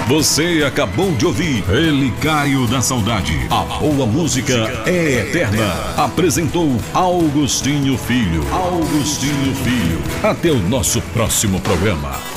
Você acabou de ouvir Relicário da Saudade. A boa música é eterna. Apresentou Augustinho Filho. Até o nosso próximo programa.